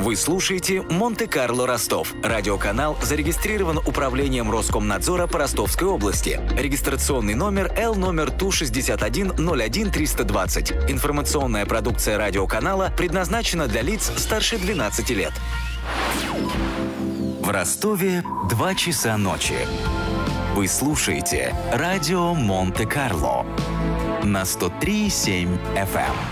Вы слушаете «Монте-Карло Ростов». Радиоканал зарегистрирован Управлением Роскомнадзора по Ростовской области. Регистрационный номер Л номер Ту-61-01-320. Информационная продукция радиоканала предназначена для лиц старше 12 лет. В Ростове 2 часа ночи. Вы слушаете радио Монте-Карло на 103,7 FM.